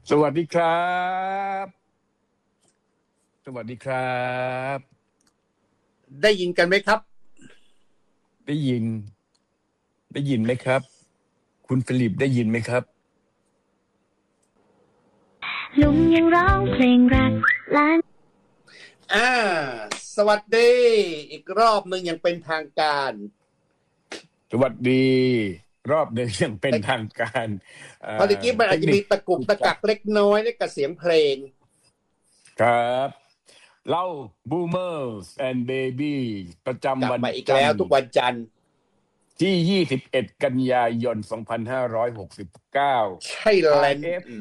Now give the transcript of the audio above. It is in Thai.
สวัสดีครับ สวัสดีครับได้ยินกันไหมครับได้ยินไหมครับ คุณฟิลิปได้ยินไหมครับลุงยังร้องเพลงรักล้านสวัสดีอีกรอบหนึ่งยังเป็นทางการสวัสดี รอบหนึ่งยังเป็นทางการพอดีกี้มันอาจจะมีตะกุกตะกักเล็กน้อยกับเสียงเพลงครับเล่า Boomers and Baby ประจำกลับวันมาอีกจันแล้วทร์ทุกวันจันทร์ที่ 21 กันยายน 2569 ใช่แล้ว